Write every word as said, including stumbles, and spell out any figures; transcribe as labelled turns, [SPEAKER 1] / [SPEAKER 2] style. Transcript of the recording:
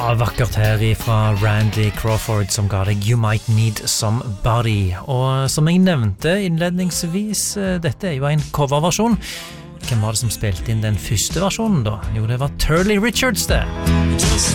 [SPEAKER 1] Ja, vakkert her fra Randy Crawford som ga deg You Might Need Somebody. Og som jeg nevnte innledningsvis, dette er jo en coverversjon. Hvem var det som spilte inn den første versjonen da? Jo, det var Turley Richards det. Just